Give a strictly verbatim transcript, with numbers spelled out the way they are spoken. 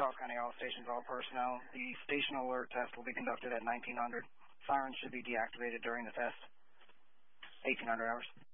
Charles County, all stations, all personnel. The station alert test will be conducted at nineteen hundred. Sirens should be deactivated during the test. eighteen hundred hours.